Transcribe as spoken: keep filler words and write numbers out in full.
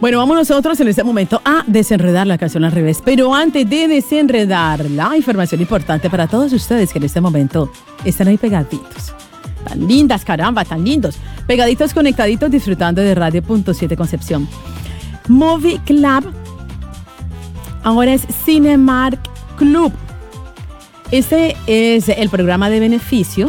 Bueno, vamos nosotros en este momento a desenredar la canción al revés. Pero antes de desenredarla, información importante para todos ustedes que en este momento están ahí pegaditos. Tan lindas, caramba, tan lindos. Pegaditos, conectaditos, disfrutando de Radio Punto siete Concepción. Movie Club ahora es Cinemark Club. Este es el programa de beneficio